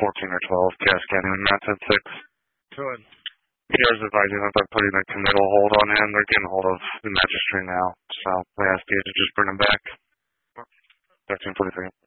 14 or 12. Cass County when Matt said 6. Good. PR's advising that they're putting a committal hold on him. They're getting hold of the magistrate now. So they asked you to just bring him back. 13:43.